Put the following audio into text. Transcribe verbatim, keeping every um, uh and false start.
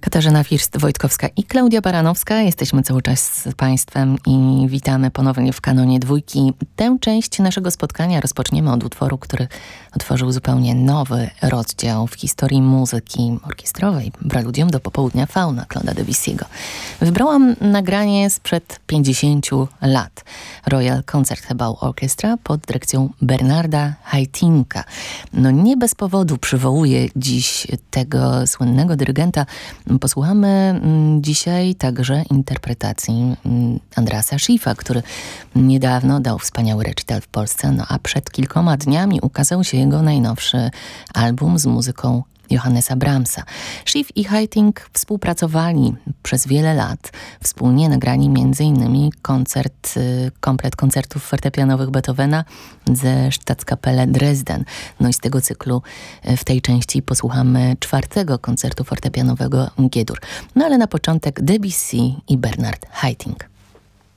Katarzyna First-Wojtkowska i Klaudia Baranowska. Jesteśmy cały czas z Państwem i witamy ponownie w kanonie dwójki. Tę część naszego spotkania rozpoczniemy od utworu, który otworzył zupełnie nowy rozdział w historii muzyki orkiestrowej. Preludium do popołudnia Fauna Claude'a Debussy'ego. Wybrałam nagranie sprzed pięćdziesięciu lat. Royal Concertgebouw Orchestra pod dyrekcją Bernarda Haitynka. No nie bez powodu przywołuję dziś tego słynnego dyrygenta. Posłuchamy mm, dzisiaj także interpretacji mm, Andreasa Schiffa, który niedawno dał wspaniały recital w Polsce, no a przed kilkoma dniami ukazał się jego najnowszy album z muzyką Johannesa Brahmsa. Schiff i Haitink współpracowali przez wiele lat. Wspólnie nagrali między innymi koncert, komplet koncertów fortepianowych Beethovena ze Staatskapelle Dresden. No i z tego cyklu w tej części posłuchamy czwartego koncertu fortepianowego G-dur. No ale na początek Debussy i Bernard Haitink.